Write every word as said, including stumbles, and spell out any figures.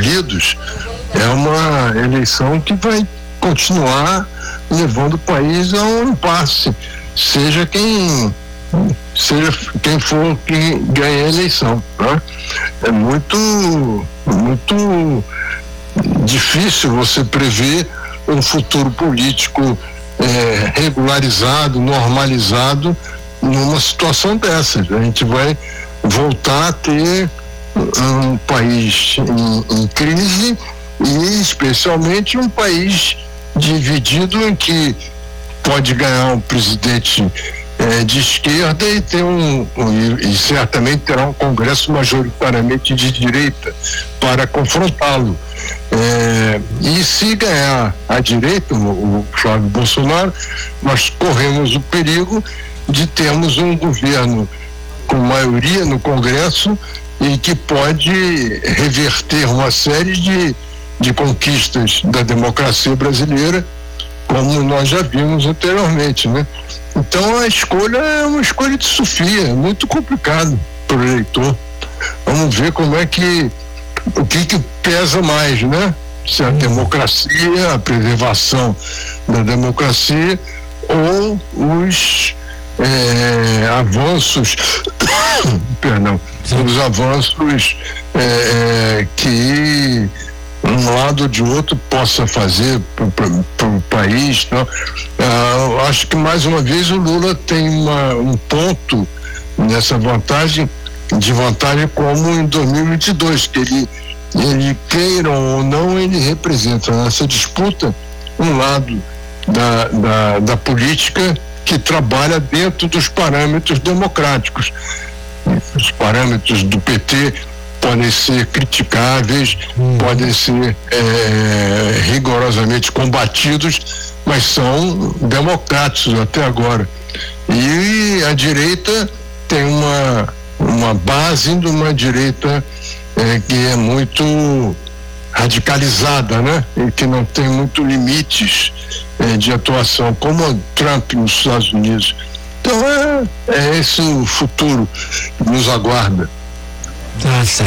escolhidos, é uma eleição que vai continuar levando o país a um impasse, seja quem seja quem for que ganhe a eleição, né? É muito muito difícil você prever um futuro político é, regularizado, normalizado numa situação dessas. A gente vai voltar a ter um país em, em crise, e especialmente um país dividido, em que pode ganhar um presidente é, de esquerda e ter um, um e, e certamente terá um Congresso majoritariamente de direita para confrontá-lo. É, e se ganhar a direita, o, o Flávio Bolsonaro, nós corremos o perigo de termos um governo com maioria no Congresso e que pode reverter uma série de, de conquistas da democracia brasileira, como nós já vimos anteriormente, né? Então a escolha é uma escolha de Sofia, é muito complicado para o eleitor. Vamos ver como é que, o que que pesa mais, né? Se a democracia, a preservação da democracia, ou os é, avanços, perdão, os avanços é, que um lado ou de outro possa fazer para o país, não? Ah, acho que mais uma vez o Lula tem uma, um ponto nessa vantagem, de vantagem, como em dois mil e vinte e dois, que ele, ele queiram ou não, ele representa nessa disputa um lado da, da, da política que trabalha dentro dos parâmetros democráticos. Os parâmetros do P T podem ser criticáveis, hum. podem ser é, rigorosamente combatidos, mas são democráticos até agora. E a direita tem uma, uma base de uma direita é, que é muito radicalizada, né? E que não tem muito limites é, de atuação, como o Trump nos Estados Unidos. Então é, é esse o futuro que nos aguarda. Tá certo.